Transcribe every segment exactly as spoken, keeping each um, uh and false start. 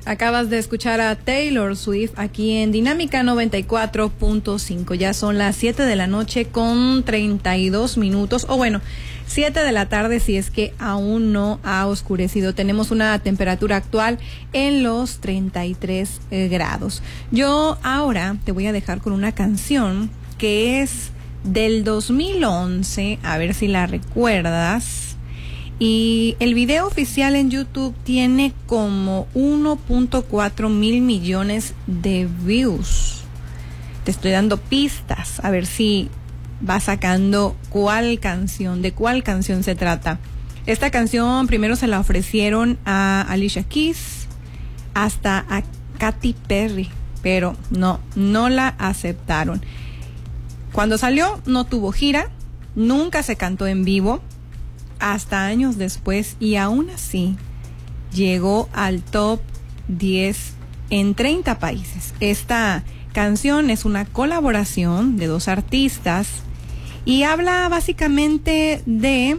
Acabas de escuchar a Taylor Swift aquí en Dinámica noventa y cuatro punto cinco. Ya son las siete de la noche con treinta y dos minutos, o bueno, siete de la tarde si es que aún no ha oscurecido. Tenemos una temperatura actual en los treinta y tres eh, grados. Yo ahora te voy a dejar con una canción que es del dos mil once, a ver si la recuerdas. Y el video oficial en YouTube tiene como uno punto cuatro mil millones de views. Te estoy dando pistas, a ver si vas sacando cuál canción, de cuál canción se trata. Esta canción primero se la ofrecieron a Alicia Keys, hasta a Katy Perry, pero no, no la aceptaron. Cuando salió no tuvo gira, nunca se cantó en vivo, hasta años después, y aún así llegó al top diez en treinta países. Esta canción es una colaboración de dos artistas y habla básicamente de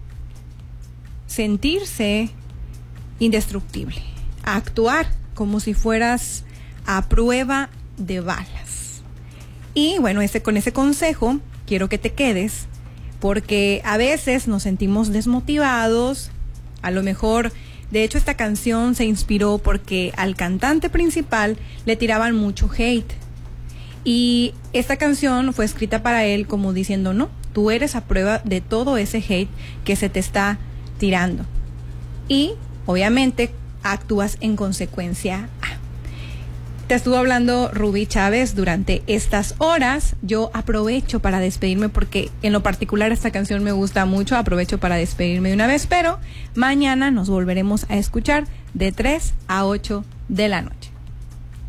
sentirse indestructible, actuar como si fueras a prueba de balas. Y bueno, ese, con ese consejo quiero que te quedes, porque a veces nos sentimos desmotivados. A lo mejor, de hecho, esta canción se inspiró porque al cantante principal le tiraban mucho hate. Y esta canción fue escrita para él como diciendo, no, tú eres a prueba de todo ese hate que se te está tirando. Y, obviamente, actúas en consecuencia. Te estuvo hablando Rubí Chávez durante estas horas. Yo aprovecho para despedirme porque en lo particular esta canción me gusta mucho. Aprovecho para despedirme de una vez, pero mañana nos volveremos a escuchar de tres a ocho de la noche.